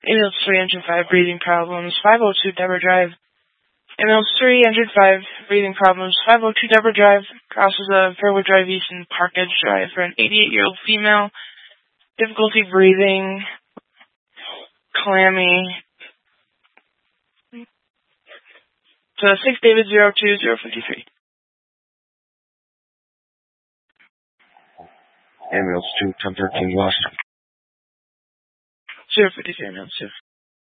Ambulance 3, engine 5, breathing problems, 502 Deborah Drive. Ambulance 3, engine 5, breathing problems, 502 Deborah Drive, crosses of Fairwood Drive East and Park Edge Drive for an 88-year-old female. Difficulty breathing, clammy. So 6 David 02053. Ambulance 2, 1013 lost. 053, ambulance 2.